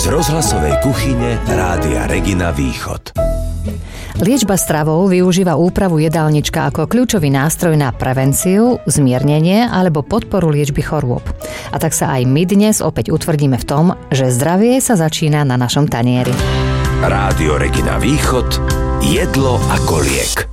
z rozhlasovej kuchyne Rádia Regina Východ. Liečba stravou využíva úpravu jedálnička ako kľúčový nástroj na prevenciu, zmiernenie alebo podporu liečby chorôb. A tak sa aj my dnes opäť utvrdíme v tom, že zdravie sa začína na našom tanieri. Rádio Regina Východ. Jedlo ako liek.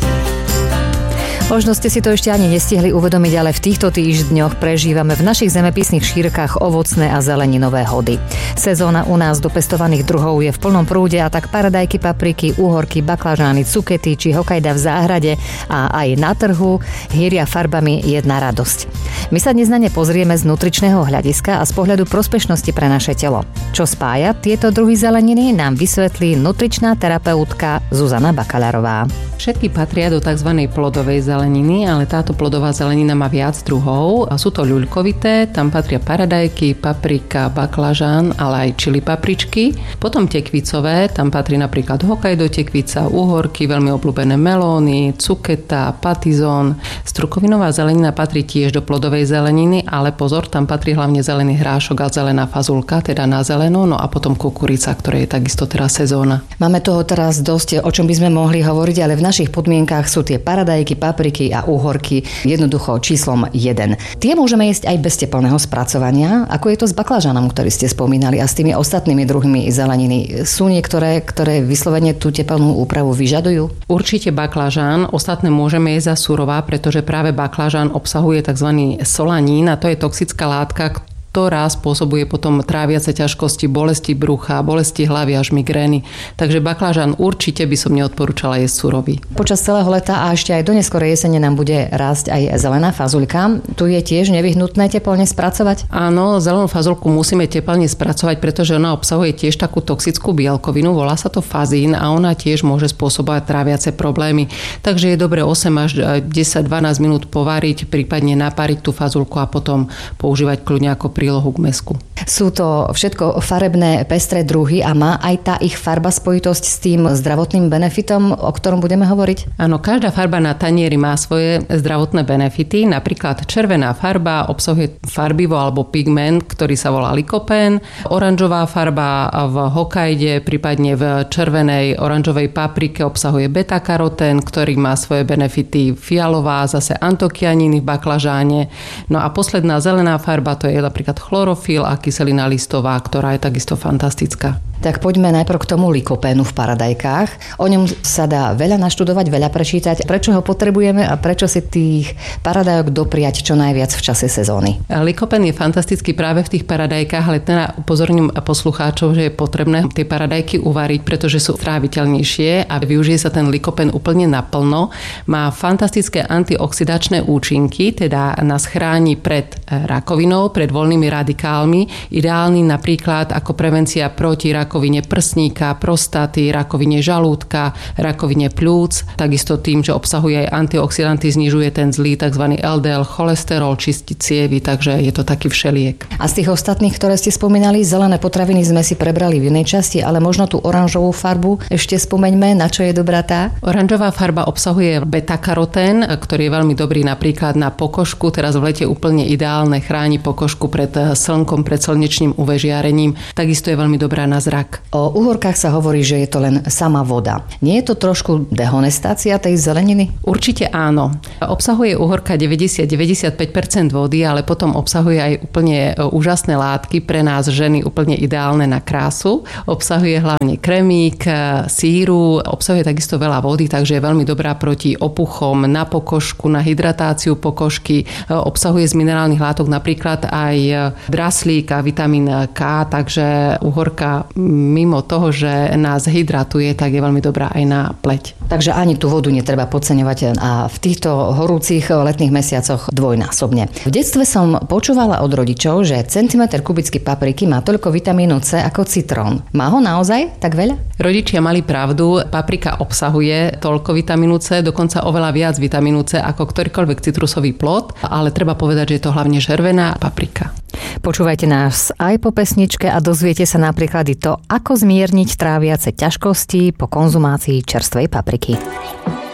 Možno ste si to ešte ani nestihli uvedomiť, ale v týchto týždňoch prežívame v našich zemepisných šírkach ovocné a zeleninové hody. Sezóna u nás dopestovaných druhov je v plnom prúde a tak paradajky, papriky, úhorky, baklažány, cukety či hokajda v záhrade a aj na trhu hýria farbami jedna radosť. My sa dnes na ne pozrieme z nutričného hľadiska a z pohľadu prospešnosti pre naše telo. Čo spája tieto druhy zeleniny, nám vysvetlí nutričná terapeutka Zuzana Bakaľarová. Všetky patria do tzv. Plodovej zeleniny, ale táto plodová zelenina má viac druhov. Sú to ľuľkovité, tam patria paradajky, paprika, baklažán, ale aj čili papričky. Potom tekvicové, tam patrí napríklad hokajdo tekvica, úhorky, veľmi obľúbené melóny, cuketa, patizón. Strukovinová zelenina patrí tiež do plodovej zeleniny, ale pozor, tam patrí hlavne zelený hrášok a zelená fazulka, teda na zelenú, no a potom kukurica, ktorá je takisto teraz sezóna. Máme toho teraz dosť, o čom by sme mohli hovoriť, ale v našich podmienkach sú tie paradajky, papriky a úhorky jednoducho číslom 1. Tie môžeme jesť aj bez teplného spracovania. Ako je to s baklažanom, ktorý ste spomínali, a s tými ostatnými druhmi zeleniny? Sú niektoré, ktoré vyslovene tú teplnú úpravu vyžadujú? Určite baklažán. Ostatné môžeme jesť za surová, pretože práve baklažán obsahuje tzv. Solanín a to je toxická látka, ktorá spôsobuje potom tráviace ťažkosti, bolesti brucha, bolesti hlavy až migrény. Takže baklažán určite by som neodporúčala jesť surový. Počas celého leta a ešte aj do neskorej jesene nám bude rásť aj zelená fazuľka. Tu je tiež nevyhnutné teplne spracovať? Áno, zelenú fazulku musíme teplne spracovať, pretože ona obsahuje tiež takú toxickú bielkovinu, volá sa to fazín a ona tiež môže spôsobovať tráviace problémy. Takže je dobre 8 až 10-12 minút povariť, prípadne napariť tú fazulku a potom používať kľudne ako prílohu k mäsku. Sú to všetko farebné, pestré druhy a má aj tá ich farba spojitosť s tým zdravotným benefitom, o ktorom budeme hovoriť? Áno, každá farba na tanieri má svoje zdravotné benefity. Napríklad červená farba obsahuje farbivo alebo pigment, ktorý sa volá likopén. Oranžová farba v hokajde, prípadne v červenej oranžovej paprike obsahuje beta-karotén, ktorý má svoje benefity. Fialová zase antokianiny v baklažáne. No a posledná zelená farba, to je napríklad chlorofil a kyselina listová, ktorá je takisto fantastická. Tak poďme najprv k tomu likopénu v paradajkách. O ňom sa dá veľa naštudovať, veľa prečítať. Prečo ho potrebujeme a prečo si tých paradajok dopriať čo najviac v čase sezóny? Likopén je fantastický práve v tých paradajkách, ale teda upozorním poslucháčov, že je potrebné tie paradajky uvariť, pretože sú tráviteľnejšie a využije sa ten likopén úplne naplno. Má fantastické antioxidačné účinky, teda nás chráni pred rakovinou, pred voľnými radikálmi. Ideálny napríklad ako prevencia proti rakovine prsníka, prostaty, rakovine žalúdka, rakovine pľúc. Takisto tým, že obsahuje aj antioxidanty, znižuje ten zlý tzv. LDL cholesterol, čistí cievy, takže je to taký všeliek. A z tých ostatných, ktoré ste spomínali, zelené potraviny sme si prebrali v inej časti, ale možno tú oranžovú farbu ešte spomeňme, na čo je dobrá tá? Oranžová farba obsahuje beta-karotén, ktorý je veľmi dobrý napríklad na pokožku, teraz v lete úplne ideálne, chráni pokožku pred slnkom, pred slnečným UV žiarením. Takisto je veľmi dobrá na zrak. O uhorkách sa hovorí, že je to len sama voda. Nie je to trošku dehonestácia tej zeleniny? Určite áno. Obsahuje uhorka 90-95% vody, ale potom obsahuje aj úplne úžasné látky, pre nás ženy úplne ideálne na krásu. Obsahuje hlavne kremík, síru, obsahuje takisto veľa vody, takže je veľmi dobrá proti opuchom, na pokožku, na hydratáciu pokožky. Obsahuje z minerálnych látok napríklad aj draslík a vitamín K, takže uhorka mimo toho, že nás hydratuje, tak je veľmi dobrá aj na pleť. Takže ani tú vodu netreba podceňovať a v týchto horúcich letných mesiacoch dvojnásobne. V detstve som počúvala od rodičov, že centimetr kubický papriky má toľko vitamínu C ako citrón. Má ho naozaj tak veľa? Rodičia mali pravdu, paprika obsahuje toľko vitamínu C, dokonca oveľa viac vitamínu C ako ktorýkoľvek citrusový plod, ale treba povedať, že je to hlavne červená paprika. Počúvajte nás aj po pesničke a dozviete sa napríklad i to, ako zmierniť tráviace ťažkosti po konzumácii čerstvej papriky.